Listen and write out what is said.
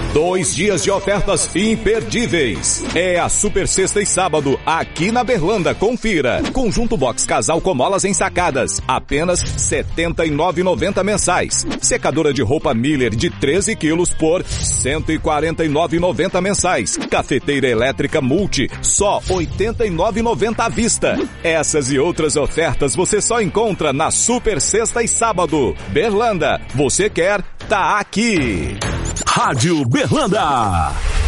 2 dias de ofertas imperdíveis. É a Super Sexta e Sábado, aqui na Berlanda. Confira. Conjunto box casal com molas ensacadas, apenas R$ 79,90 mensais. Secadora de roupa Miller de 13 quilos por R$ 149,90 mensais. Cafeteira elétrica Multi, só R$ 89,90 à vista. Essas e outras ofertas você só encontra na Super Sexta e Sábado. Berlanda, você quer? Tá aqui. Rádio Berlanda.